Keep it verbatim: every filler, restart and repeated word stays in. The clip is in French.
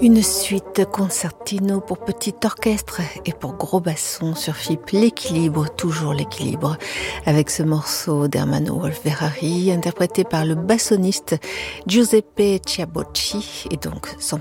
Une suite concertino pour petit orchestre et pour gros basson sur Fipe, l'équilibre, toujours l'équilibre, avec ce morceau d'Ermanno Wolf-Ferrari, interprété par le bassoniste Giuseppe Chiabocci, et donc cent